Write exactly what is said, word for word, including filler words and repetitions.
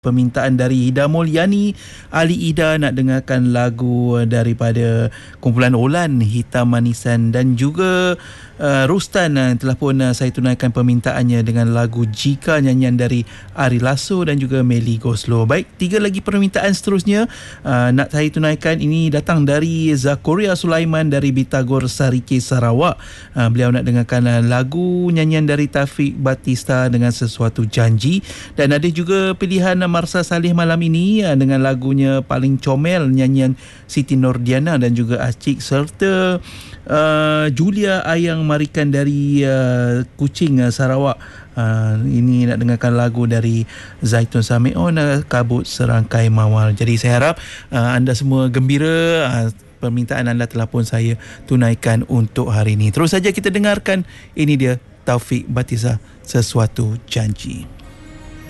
Permintaan dari Ida Mulyani, Ali Ida nak dengarkan lagu daripada kumpulan Olan, Hitam Manisan, dan juga uh, Rustan uh, telah pun uh, saya tunaikan permintaannya dengan lagu Jika, nyanyian dari Ari Lasso dan juga Melly Goslow. Baik, tiga lagi permintaan seterusnya uh, nak saya tunaikan. Ini datang dari Zakoria Sulaiman dari Bitagor Sarike, Sarawak. Uh, beliau nak dengarkan uh, lagu nyanyian dari Taufik Batista dengan Sesuatu Janji, dan ada juga pilihan uh, Marsa Saleh malam ini dengan lagunya Paling Comel, nyanyian Siti Nordiana dan juga Acik, serta uh, Julia Ayang Marikan dari uh, Kuching, uh, Sarawak. Uh, ini nak dengarkan lagu dari Zaitun Samion, uh, Kabut Serangkai Mawar. Jadi saya harap uh, anda semua gembira. Uh, permintaan anda telah pun saya tunaikan untuk hari ini. Terus saja kita dengarkan, ini dia Taufik Batista, Sesuatu Janji.